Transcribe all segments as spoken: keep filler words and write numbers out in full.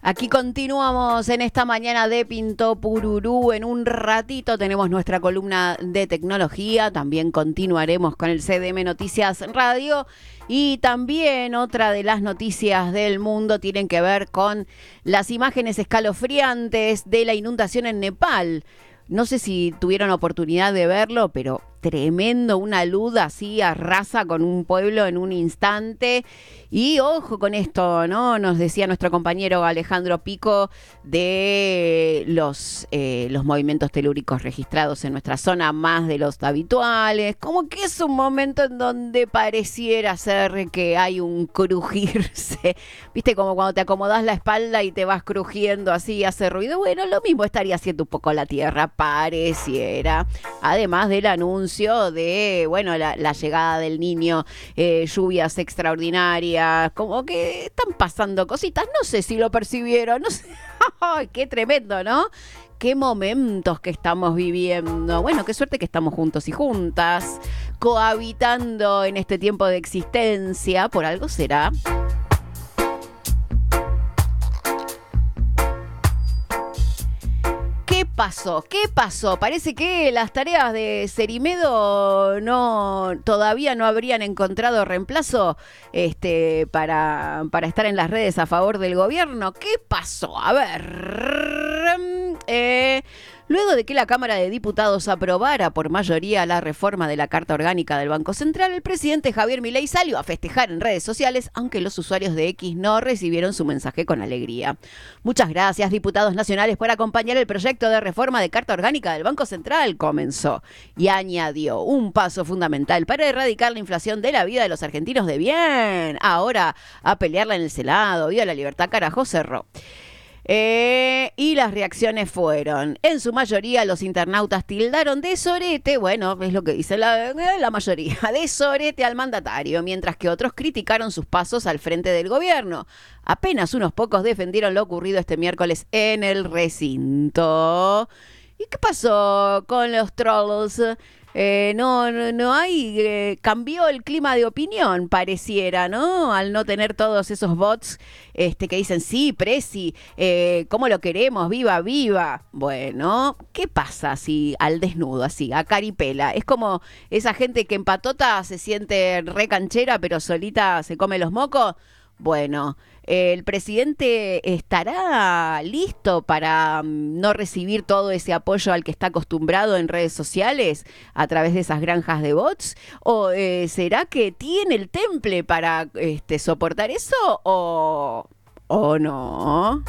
Aquí continuamos en esta mañana de Pinto Pururú. En un ratito tenemos nuestra columna de tecnología. También continuaremos con el C D M Noticias Radio. Y también otra de las noticias del mundo tienen que ver con las imágenes escalofriantes de la inundación en Nepal. No sé si tuvieron oportunidad de verlo, pero tremendo, una luz así arrasa con un pueblo en un instante. Y ojo con esto, ¿no? Nos decía nuestro compañero Alejandro Pico de los, eh, los movimientos telúricos registrados en nuestra zona, más de los habituales. Como que es un momento en donde pareciera ser que hay un crujirse. ¿Viste? Como cuando te acomodás la espalda y te vas crujiendo así, hace ruido. Bueno, lo mismo estaría haciendo un poco la tierra, pareciera. Además del anuncio de, bueno, la, la llegada del niño, eh, lluvias extraordinarias, como que están pasando cositas, no sé si lo percibieron, no sé, qué tremendo, ¿no? Qué momentos que estamos viviendo. Bueno, qué suerte que estamos juntos y juntas, cohabitando en este tiempo de existencia, por algo será. ¿Qué pasó? ¿Qué pasó? Parece que las tareas de Cerimedo no, todavía no habrían encontrado reemplazo este, para, para estar en las redes a favor del gobierno. ¿Qué pasó? A ver... Eh... Luego de que la Cámara de Diputados aprobara por mayoría la reforma de la Carta Orgánica del Banco Central, el presidente Javier Milei salió a festejar en redes sociales, aunque los usuarios de X no recibieron su mensaje con alegría. Muchas gracias, diputados nacionales, por acompañar el proyecto de reforma de Carta Orgánica del Banco Central, comenzó. Y añadió, un paso fundamental para erradicar la inflación de la vida de los argentinos de bien. Ahora, a pelearla en el Senado, viva la libertad, carajo, cerró. Eh, y las reacciones fueron, en su mayoría los internautas tildaron de sorete, bueno, es lo que dice la, la mayoría, de sorete al mandatario, mientras que otros criticaron sus pasos al frente del gobierno. Apenas unos pocos defendieron lo ocurrido este miércoles en el recinto. ¿Y qué pasó con los trolls? Eh, no, no, no hay, eh, cambió el clima de opinión, pareciera, ¿no? Al no tener todos esos bots este, que dicen, sí, Presi, eh, ¿cómo lo queremos? ¡Viva, viva! Bueno, ¿qué pasa si al desnudo, así, a caripela? Es como esa gente que en patota se siente re canchera, pero solita se come los mocos. Bueno, ¿el presidente estará listo para um, no recibir todo ese apoyo al que está acostumbrado en redes sociales a través de esas granjas de bots? ¿O eh, será que tiene el temple para este, soportar eso o, o no?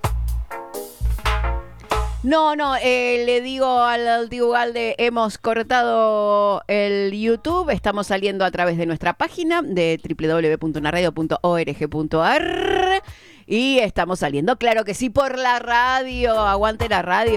No, no, eh, le digo al tío Ugalde, hemos cortado el YouTube, estamos saliendo a través de nuestra página de doble u doble u doble u punto una radio punto org punto a r y estamos saliendo, claro que sí, por la radio, aguante la radio.